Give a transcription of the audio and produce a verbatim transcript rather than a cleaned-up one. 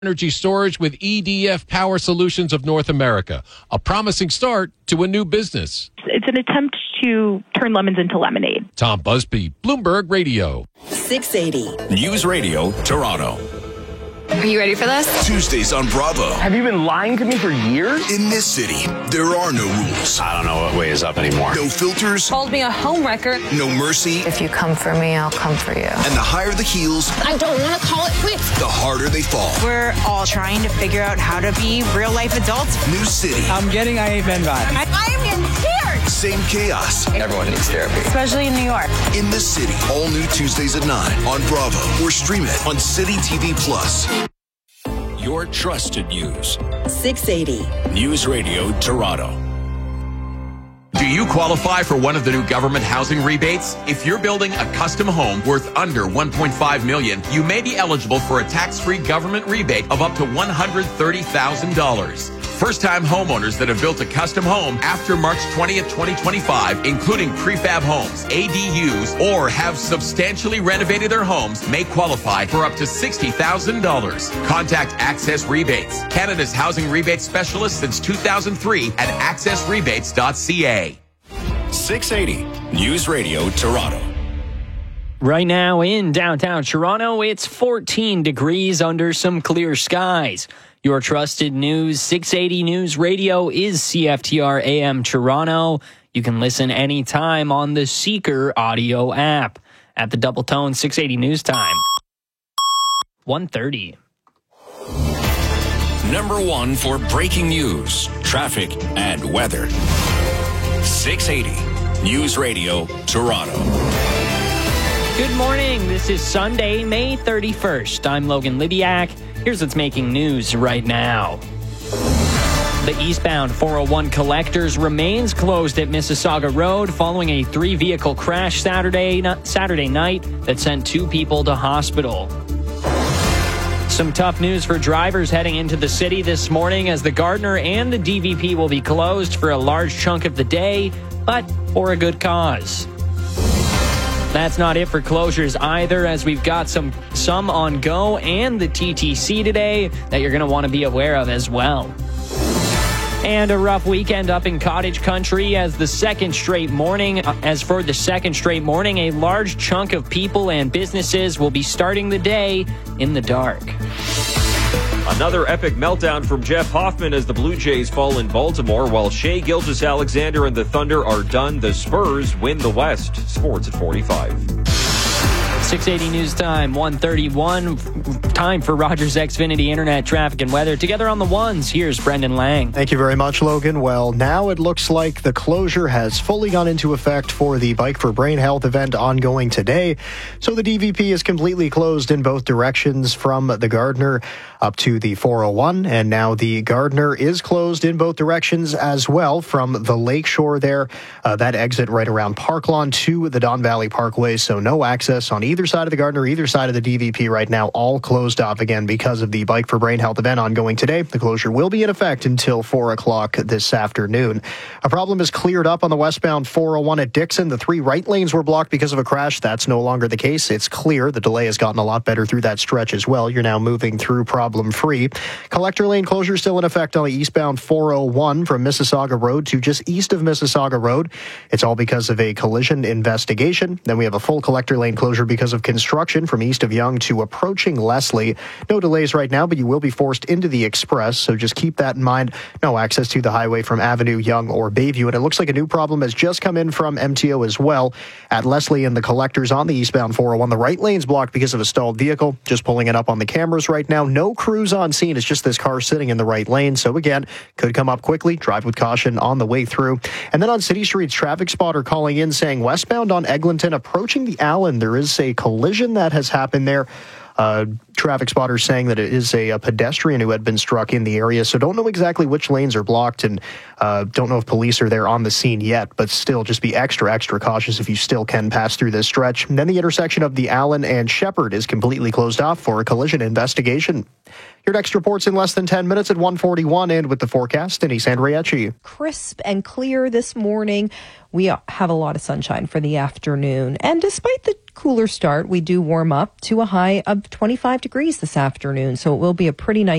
Energy storage with E D F Power Solutions of North America, a promising start to a new business. It's an attempt to turn lemons into lemonade. Tom Busby, Bloomberg Radio. six eighty News Radio, Toronto. Are you ready for this? Tuesdays on Bravo. Have you been lying to me for years? In this city, there are no rules. I don't know what way is up anymore. No filters. Called me a homewrecker. No mercy. If you come for me, I'll come for you. And the higher the heels, I don't want to call it quits. the harder they fall. We're all trying to figure out how to be real life adults. New city. I'm getting I Ain't Been vibe. I, I am getting scared. Same chaos. Everyone needs therapy. Especially in New York. In this city, all new Tuesdays at nine on Bravo or stream it on City T V Plus. Your trusted news. six eighty News Radio, Toronto. Do you qualify for one of the new government housing rebates? If you're building a custom home worth under one point five million dollars, you may be eligible for a tax-free government rebate of up to one hundred thirty thousand dollars. First-time homeowners that have built a custom home after March twentieth, twenty twenty-five, including prefab homes, A D Us, or have substantially renovated their homes, may qualify for up to sixty thousand dollars. Contact Access Rebates, Canada's housing rebate specialist since two thousand three at access rebates dot c a. six eighty News Radio, Toronto. Right now in downtown Toronto, it's fourteen degrees under some clear skies. Your trusted news, six eighty News Radio is C F T R A M Toronto. You can listen anytime on the Seeker audio app. At the Double Tone six eighty News Time, one thirty. Number one for breaking news, traffic, and weather. six eighty News Radio, Toronto. Good morning. This is Sunday, May thirty-first. I'm Logan Lidiak. Here's what's making news right now. The eastbound four oh one Collectors remains closed at Mississauga Road following a three-vehicle crash Saturday, Saturday night that sent two people to hospital. Some tough news for drivers heading into the city this morning as the Gardiner and the D V P will be closed for a large chunk of the day, but for a good cause. That's not it for closures either, as we've got some some on Go and the T T C today that you're going to want to be aware of as well. And a rough weekend up in cottage country as the second straight morning, as for the second straight morning, a large chunk of people and businesses will be starting the day in the dark. Another epic meltdown from Jeff Hoffman as the Blue Jays fall in Baltimore, while Shea Gilgeous-Alexander and the Thunder are done. The Spurs win the West. Sports at forty-five. six eighty News Time, one thirty-one. Time for Rogers Xfinity Internet traffic and weather. Together on the ones, here's Brendan Lang. Thank you very much, Logan. Well, now it looks like the closure has fully gone into effect for the Bike for Brain Health event ongoing today. So the D V P is completely closed in both directions from the Gardiner up to the four oh one. And now the Gardiner is closed in both directions as well from the lakeshore there. Uh, that exit right around Park Lawn to the Don Valley Parkway. So no access on either side of the Gardiner, either side of the D V P right now, all closed off again because of the Bike for Brain Health event ongoing today. The closure will be in effect until four o'clock this afternoon. A problem is cleared up on the westbound four oh one at Dixon. The three right lanes were blocked because of a crash. That's no longer the case. It's clear. The delay has gotten a lot better through that stretch as well. You're now moving through problem-free. Collector lane closure still in effect on the eastbound four oh one from Mississauga Road to just east of Mississauga Road. It's all because of a collision investigation. Then we have a full collector lane closure because of construction from east of Yonge to approaching Leslie. No delays right now, but you will be forced into the express, so just keep that in mind. No access to the highway from Avenue, Yonge, or Bayview. And it looks like a new problem has just come in from M T O as well at Leslie and the collectors on the eastbound four oh one. The right lane's blocked because of a stalled vehicle. Just pulling it up on the cameras right now. No crews on scene. It's just this car sitting in the right lane. So again, could come up quickly. Drive with caution on the way through. And then on City Streets, traffic spotter calling in saying westbound on Eglinton approaching the Allen, there is a collision that has happened there. Uh, traffic spotters saying that it is a, a pedestrian who had been struck in the area. So don't know exactly which lanes are blocked and uh, don't know if police are there on the scene yet, but still just be extra, extra cautious if you still can pass through this stretch. And then the intersection of the Allen and Shepherd is completely closed off for a collision investigation. Your next report's in less than ten minutes at one forty-one, and with the forecast, Denise Andriachi. Crisp and clear this morning. We have a lot of sunshine for the afternoon. And despite the cooler start, we do warm up to a high of twenty-five degrees this afternoon. So it will be a pretty nice